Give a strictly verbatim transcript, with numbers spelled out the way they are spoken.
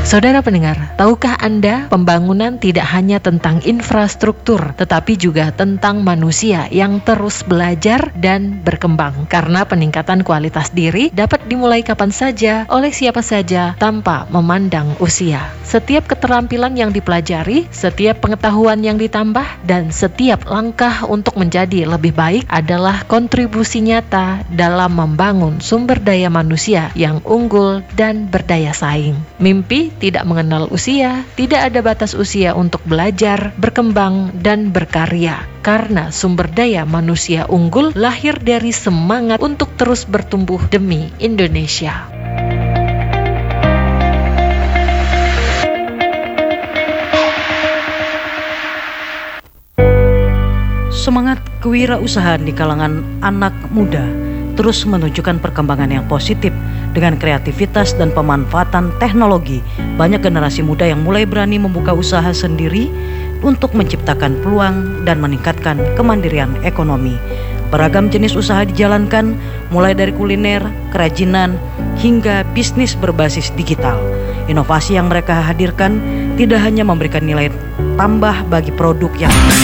Saudara pendengar, tahukah Anda pembangunan tidak hanya tentang infrastruktur, tetapi juga tentang manusia yang terus belajar dan berkembang. Karena peningkatan kualitas diri dapat dimulai kapan saja, oleh siapa saja, tanpa memandang usia. Setiap keterampilan yang dipelajari, setiap pengetahuan yang ditambah, dan setiap langkah untuk menjadi lebih baik adalah kontribusi nyata dalam membangun sumber daya manusia yang unggul dan berdaya saing. Mimpi tidak mengenal usia, tidak ada batas usia untuk belajar, berkembang, dan berkarya. Karena sumber daya manusia unggul lahir dari semangat untuk terus bertumbuh demi Indonesia. Semangat kewirausahaan di kalangan anak muda terus menunjukkan perkembangan yang positif. Dengan kreativitas dan pemanfaatan teknologi, banyak generasi muda yang mulai berani membuka usaha sendiri untuk menciptakan peluang dan meningkatkan kemandirian ekonomi. Beragam jenis usaha dijalankan, mulai dari kuliner, kerajinan, hingga bisnis berbasis digital. Inovasi yang mereka hadirkan tidak hanya memberikan nilai tambah bagi produk yang